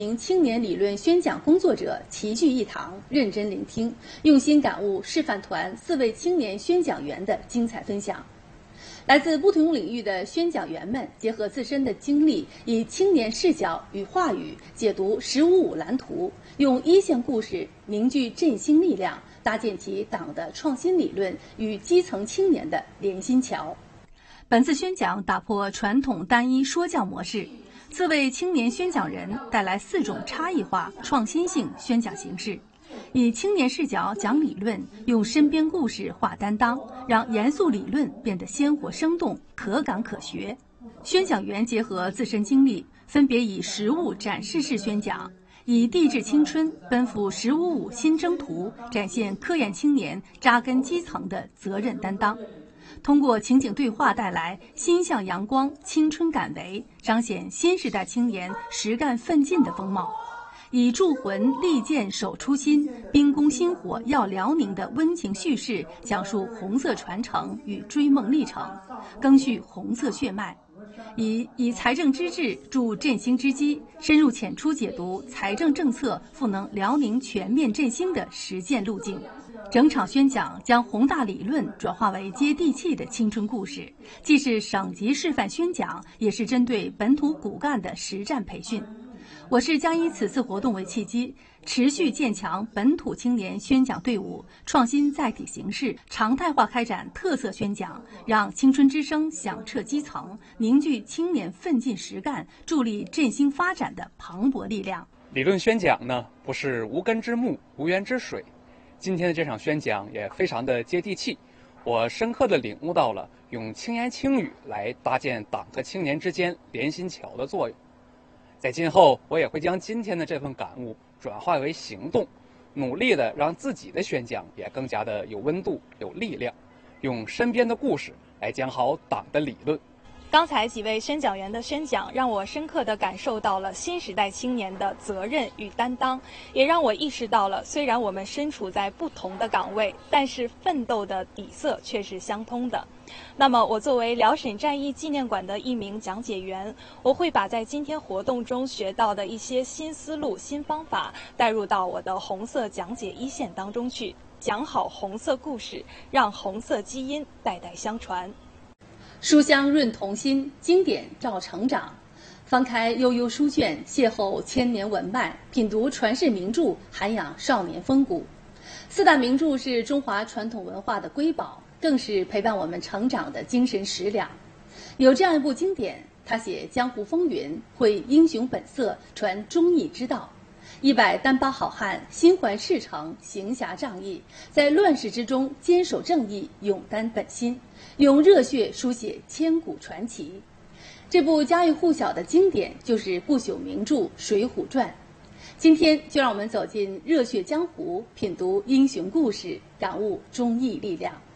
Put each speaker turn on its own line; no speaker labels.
名青年理论宣讲工作者齐聚一堂，认真聆听，用心感悟示范团4位青年宣讲员的精彩分享。来自不同领域的宣讲员们结合自身的经历，以青年视角与话语解读“十五五”蓝图，用一线故事凝聚振兴力量，搭建起党的创新理论与基层青年的连心桥。本次宣讲打破传统单一说教模式，4位青年宣讲人带来4种差异化、创新性宣讲形式，以青年视角讲理论，用身边故事化担当，让严肃理论变得鲜活生动、可感可学。宣讲员结合自身经历，分别以实物展示式宣讲，以地质青春奔赴“15+5”新征途，展现科研青年扎根基层的责任担当。通过情景对话带来心向阳光、青春感为，彰显新时代青年实干奋进的风貌。以铸魂利剑守初心，兵工薪火耀辽宁的温情叙事，讲述红色传承与追梦历程，赓续红色血脉。以财政支柱助振兴之基，深入浅出解读财政政策赋能辽宁全面振兴的实践路径。整场宣讲将宏大理论转化为接地气的青春故事，既是省级示范宣讲，也是针对本土骨干的实战培训。我市将以此次活动为契机，持续建强本土青年宣讲队伍，创新载体形式，常态化开展特色宣讲，让青春之声响彻基层，凝聚青年奋进实干，助力振兴发展的磅礴力量。
理论宣讲呢，不是无根之木、无源之水。今天的这场宣讲也非常的接地气，我深刻地领悟到了用轻言轻语来搭建党和青年之间连心桥的作用。在今后，我也会将今天的这份感悟转化为行动，努力的让自己的宣讲也更加的有温度、有力量，用身边的故事来讲好党的理论。
刚才几位宣讲员的宣讲，让我深刻地感受到了新时代青年的责任与担当，也让我意识到了，虽然我们身处在不同的岗位，但是奋斗的底色却是相通的。那么，我作为辽沈战役纪念馆的一名讲解员，我会把在今天活动中学到的一些新思路、新方法带入到我的红色讲解一线当中去，讲好红色故事，让红色基因代代相传。
书香润童心，经典照成长。翻开悠悠书卷，邂逅千年文脉，品读传世名著，涵养少年风骨。4大名著是中华传统文化的瑰宝，更是陪伴我们成长的精神食粮。有这样一部经典，他写江湖风云，绘英雄本色，传忠义之道。100单八好汉，心怀赤诚，行侠仗义，在乱世之中坚守正义，勇担本心，用热血书写千古传奇。这部家喻户晓的经典就是不朽名著《水浒传》。今天就让我们走进热血江湖，品读英雄故事，感悟忠义力量。